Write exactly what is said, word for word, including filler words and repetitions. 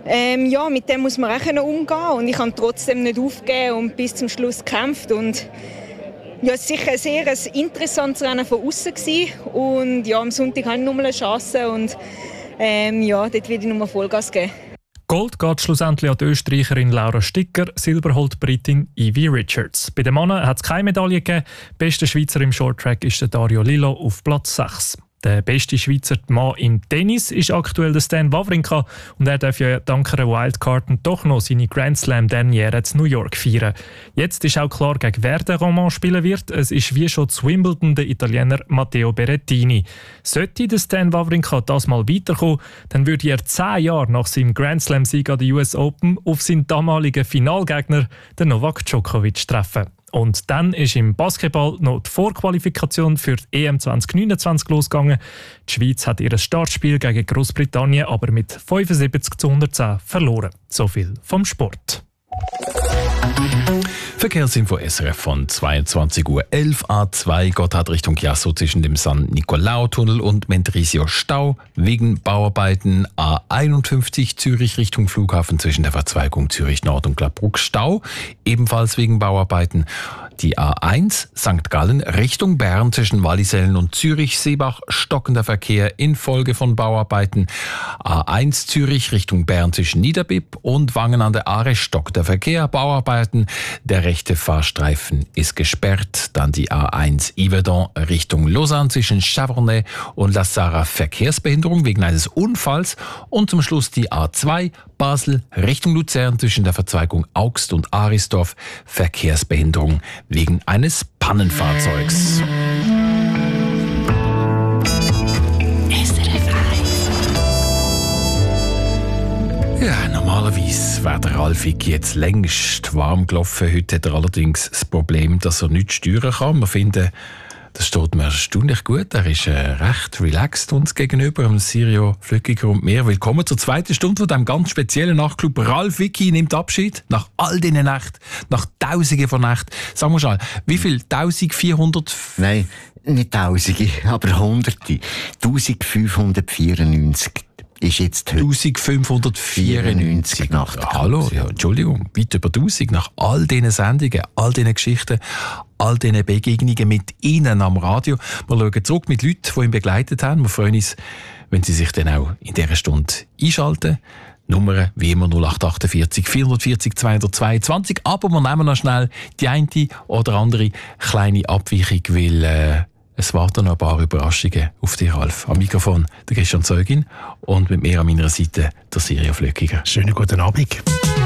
Ähm, ja, mit dem muss man auch umgehen und ich habe trotzdem nicht aufgegeben und bis zum Schluss gekämpft. Und ja, es war sicher ein sehr ein interessantes Rennen von außen und ja, am Sonntag habe ich nochmal eine Chance und ähm, ja, dort werde ich nochmal Vollgas geben. Gold geht schlussendlich an die Österreicherin Laura Sticker, Silber holt die Britin Evie Richards. Bei den Männern hat es keine Medaille gegeben. Bester Schweizer im Shorttrack ist der Dario Lillo auf Platz sechs. Der beste Schweizer Mann im Tennis ist aktuell der Stan Wawrinka und er darf ja dank einer Wildcard doch noch seine Grand Slam Derniere in New York feiern. Jetzt ist auch klar, gegen wer der Roman spielen wird. Es ist wie schon zu Wimbledon der Italiener Matteo Berrettini. Sollte der Stan Wawrinka das mal weiterkommen, dann würde er zehn Jahre nach seinem Grand Slam Sieg an der U S Open auf seinen damaligen Finalgegner, den Novak Djokovic, treffen. Und dann ist im Basketball noch die Vorqualifikation für die E M zwanzig neunundzwanzig losgegangen. Die Schweiz hat ihr Startspiel gegen Großbritannien aber mit fünfundsiebzig zu hundertzehn verloren. So viel vom Sport. Verkehrsinfo S R F von zweiundzwanzig Uhr elf. A zwei Gotthard Richtung Chiasso zwischen dem San Nicolao-Tunnel und Mendrisio Stau wegen Bauarbeiten. A einundfünfzig Zürich Richtung Flughafen zwischen der Verzweigung Zürich Nord und Gladbruck Stau, ebenfalls wegen Bauarbeiten. Die A eins Sankt Gallen Richtung Bern zwischen Wallisellen und Zürich-Seebach stockender Verkehr infolge von Bauarbeiten. A eins Zürich Richtung Bern zwischen Niederbipp und Wangen an der Aare stockt der Verkehr, Bauarbeiten. Der rechte Fahrstreifen ist gesperrt. Dann die A eins Yverdon Richtung Lausanne zwischen Chavornay und La Sarre Verkehrsbehinderung wegen eines Unfalls. Und zum Schluss die A zwei Basel Richtung Luzern zwischen der Verzweigung Augst und Arisdorf Verkehrsbehinderung wegen eines Pannenfahrzeugs. Ja, normalerweise wäre der Ralf Icki jetzt längst warm gelaufen. Heute hat er allerdings das Problem, dass er nichts steuern kann. Wir finden, das steht mir erstaunlich gut. Er ist äh, recht relaxed uns gegenüber, dem Sirio Flückiger und mir. Willkommen zur zweiten Stunde von diesem ganz speziellen Nachtclub. Ralf Icki nimmt Abschied nach all diesen Nächten, nach Tausenden von Nächten. Sag mal schnell, wie viel? eintausendvierhundert? Nein, nicht Tausende, aber Hunderte. eintausendfünfhundertvierundneunzig. Ist jetzt heute eintausendfünfhundertvierundneunzig Nacht. Ja, hallo, ja, Entschuldigung, weit über tausend nach all diesen Sendungen, all diesen Geschichten, all diesen Begegnungen mit Ihnen am Radio. Wir schauen zurück mit Leuten, die ihn begleitet haben. Wir freuen uns, wenn Sie sich dann auch in dieser Stunde einschalten. Nummer wie immer null acht achtundvierzig vierhundertvierzig zweihundertzweiundzwanzig. Aber wir nehmen noch schnell die eine oder andere kleine Abweichung, weil äh, es warten noch ein paar Überraschungen auf dich, Ralf. Am Mikrofon der Christian Zeugin und mit mir an meiner Seite der Sirio Flückiger. Schönen guten Abend.